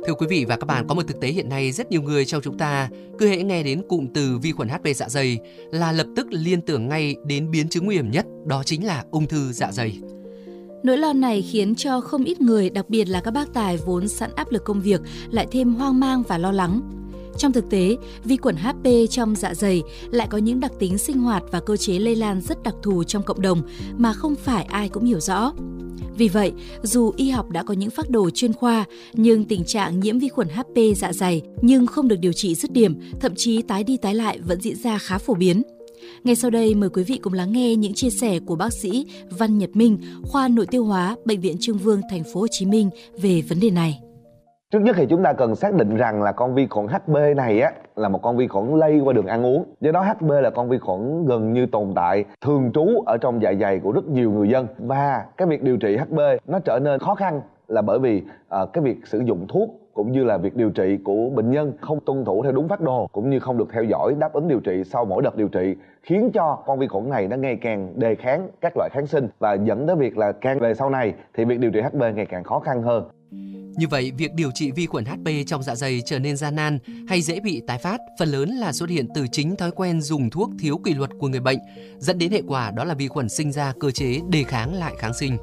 Thưa quý vị và các bạn, có một thực tế hiện nay rất nhiều người trong chúng ta cứ hễ nghe đến cụm từ vi khuẩn HP dạ dày là lập tức liên tưởng ngay đến biến chứng nguy hiểm nhất, đó chính là ung thư dạ dày. Nỗi lo này khiến cho không ít người, đặc biệt là các bác tài vốn sẵn áp lực công việc, lại thêm hoang mang và lo lắng. Trong thực tế, vi khuẩn HP trong dạ dày lại có những đặc tính sinh hoạt và cơ chế lây lan rất đặc thù trong cộng đồng mà không phải ai cũng hiểu rõ. Vì vậy, dù y học đã có những phác đồ chuyên khoa, nhưng tình trạng nhiễm vi khuẩn HP dạ dày nhưng không được điều trị dứt điểm, thậm chí tái đi tái lại vẫn diễn ra khá phổ biến. Ngay sau đây, mời quý vị cùng lắng nghe những chia sẻ của bác sĩ Văn Nhật Minh, khoa nội tiêu hóa, Bệnh viện Chương Vương, Thành phố Hồ Chí Minh về vấn đề này. Trước nhất thì chúng ta cần xác định rằng là con vi khuẩn HB này là một con vi khuẩn lây qua đường ăn uống. Do đó HB là con vi khuẩn gần như tồn tại thường trú ở trong dạ dày của rất nhiều người dân. Và cái việc điều trị HB nó trở nên khó khăn là bởi vì cái việc sử dụng thuốc cũng như là việc điều trị của bệnh nhân không tuân thủ theo đúng phác đồ, cũng như không được theo dõi đáp ứng điều trị sau mỗi đợt điều trị, khiến cho con vi khuẩn này nó ngày càng đề kháng các loại kháng sinh và dẫn đến việc là càng về sau này thì việc điều trị HB ngày càng khó khăn hơn. Như vậy, việc điều trị vi khuẩn HP trong dạ dày trở nên gian nan hay dễ bị tái phát phần lớn là xuất hiện từ chính thói quen dùng thuốc thiếu kỷ luật của người bệnh, dẫn đến hệ quả đó là vi khuẩn sinh ra cơ chế đề kháng lại kháng sinh.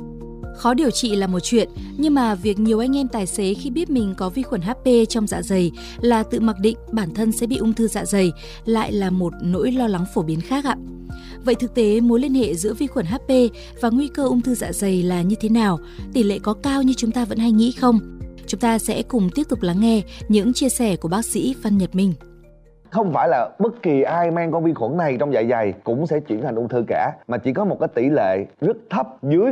Khó điều trị là một chuyện, nhưng mà việc nhiều anh em tài xế khi biết mình có vi khuẩn HP trong dạ dày là tự mặc định bản thân sẽ bị ung thư dạ dày lại là một nỗi lo lắng phổ biến khác ạ. Vậy thực tế mối liên hệ giữa vi khuẩn HP và nguy cơ ung thư dạ dày là như thế nào? Tỷ lệ có cao như chúng ta vẫn hay nghĩ không? Chúng ta sẽ cùng tiếp tục lắng nghe những chia sẻ của bác sĩ Văn Nhật Minh. Không phải là bất kỳ ai mang con vi khuẩn này trong dạ dày cũng sẽ chuyển thành ung thư cả, mà chỉ có một cái tỷ lệ rất thấp dưới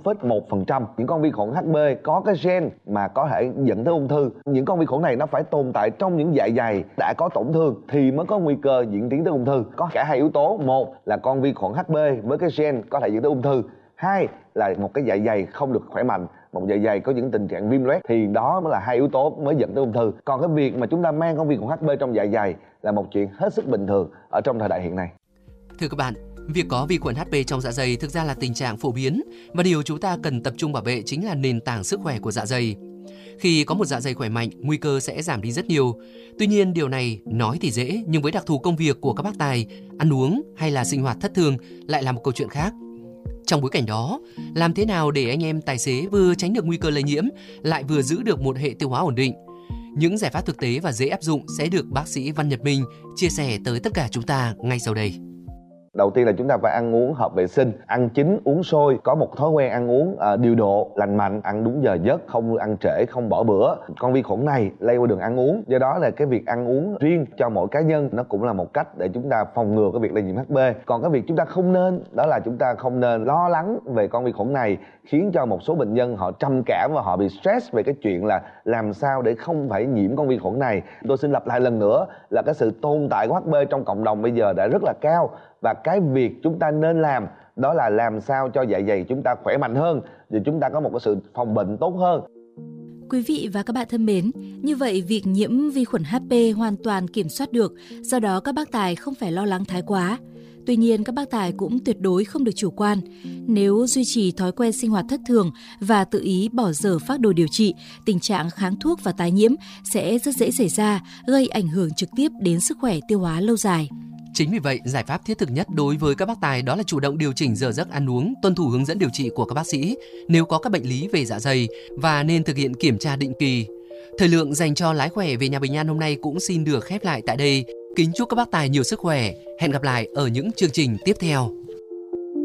0,1%. Những con vi khuẩn HB có cái gen mà có thể dẫn tới ung thư. Những con vi khuẩn này nó phải tồn tại trong những dạ dày đã có tổn thương thì mới có nguy cơ diễn tiến tới ung thư. Có cả hai yếu tố, một là con vi khuẩn HB với cái gen có thể dẫn tới ung thư, hai là một cái dạ dày không được khỏe mạnh, một dạ dày có những tình trạng viêm loét, thì đó mới là hai yếu tố mới dẫn tới ung thư. Còn cái việc mà chúng ta mang con vi khuẩn HB trong dạ dày là một chuyện hết sức bình thường ở trong thời đại hiện nay. Thưa các bạn, việc có vi khuẩn HP trong dạ dày thực ra là tình trạng phổ biến và điều chúng ta cần tập trung bảo vệ chính là nền tảng sức khỏe của dạ dày. Khi có một dạ dày khỏe mạnh, nguy cơ sẽ giảm đi rất nhiều. Tuy nhiên điều này nói thì dễ, nhưng với đặc thù công việc của các bác tài, ăn uống hay là sinh hoạt thất thường lại là một câu chuyện khác. Trong bối cảnh đó, làm thế nào để anh em tài xế vừa tránh được nguy cơ lây nhiễm, lại vừa giữ được một hệ tiêu hóa ổn định? Những giải pháp thực tế và dễ áp dụng sẽ được bác sĩ Văn Nhật Minh chia sẻ tới tất cả chúng ta ngay sau đây. Đầu tiên là chúng ta phải ăn uống hợp vệ sinh, ăn chín, uống sôi, có một thói quen ăn uống điều độ, lành mạnh, ăn đúng giờ giấc, không ăn trễ, không bỏ bữa. Con vi khuẩn này lây qua đường ăn uống, do đó là cái việc ăn uống riêng cho mỗi cá nhân nó cũng là một cách để chúng ta phòng ngừa cái việc lây nhiễm HB. Còn cái việc chúng ta không nên, đó là chúng ta không nên lo lắng về con vi khuẩn này, khiến cho một số bệnh nhân họ trầm cảm và họ bị stress về cái chuyện là làm sao để không phải nhiễm con vi khuẩn này. Tôi xin lặp lại lần nữa là cái sự tồn tại của HB trong cộng đồng bây giờ đã rất là cao, và cái việc chúng ta nên làm đó là làm sao cho dạ dày chúng ta khỏe mạnh hơn và chúng ta có một cái sự phòng bệnh tốt hơn. Quý vị và các bạn thân mến, như vậy việc nhiễm vi khuẩn HP hoàn toàn kiểm soát được, do đó các bác tài không phải lo lắng thái quá. Tuy nhiên, các bác tài cũng tuyệt đối không được chủ quan. Nếu duy trì thói quen sinh hoạt thất thường và tự ý bỏ dở phác đồ điều trị, tình trạng kháng thuốc và tái nhiễm sẽ rất dễ xảy ra, gây ảnh hưởng trực tiếp đến sức khỏe tiêu hóa lâu dài. Chính vì vậy, giải pháp thiết thực nhất đối với các bác tài đó là chủ động điều chỉnh giờ giấc ăn uống, tuân thủ hướng dẫn điều trị của các bác sĩ nếu có các bệnh lý về dạ dày và nên thực hiện kiểm tra định kỳ. Thời lượng dành cho Lái Khỏe về nhà Bình An hôm nay cũng xin được khép lại tại đây. Kính chúc các bác tài nhiều sức khỏe. Hẹn gặp lại ở những chương trình tiếp theo.